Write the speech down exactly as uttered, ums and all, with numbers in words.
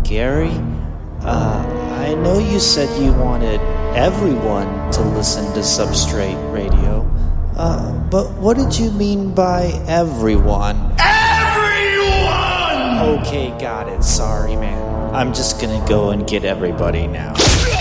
Gary, uh, I know you said you wanted everyone to listen to Substrate Radio, uh, but what did you mean by everyone? Everyone! Okay, got it. Sorry, man. I'm just gonna go and get everybody now.